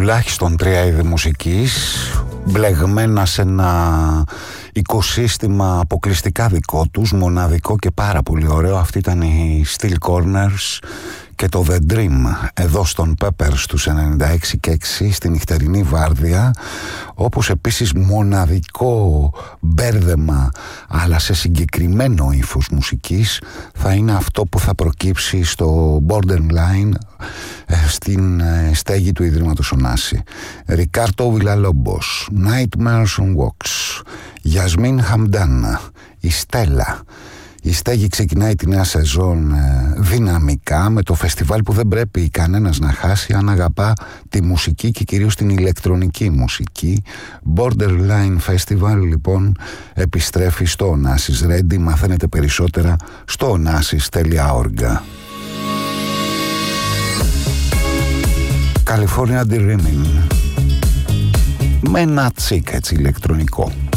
τουλάχιστον 3 είδη μουσικής, μπλεγμένα σε ένα οικοσύστημα αποκλειστικά δικό τους, μοναδικό και πάρα πολύ ωραίο. Αυτή ήταν η Steel Corners και το The Dream εδώ στον Peppers τους 96 και 6 στη νυχτερινή βάρδια, όπως επίσης μοναδικό μπέρδεμα αλλά σε συγκεκριμένο ύφος μουσικής θα είναι αυτό που θα προκύψει στο Borderline στην στέγη του Ιδρύματος Ωνάση. Ρικάρτο Βιλαλόμπος, Nightmares on Walks, Γιασμίν Χαμντάνα, η Στέλλα. Η στέγη ξεκινάει τη νέα σεζόν δυναμικά με το φεστιβάλ που δεν πρέπει κανένας να χάσει αν αγαπά τη μουσική και κυρίως την ηλεκτρονική μουσική. Borderline Festival λοιπόν επιστρέφει στο Onassis Ready. Μαθαίνετε περισσότερα στο onassis.org. California Dreaming με ένα τσίκ έτσι ηλεκτρονικό.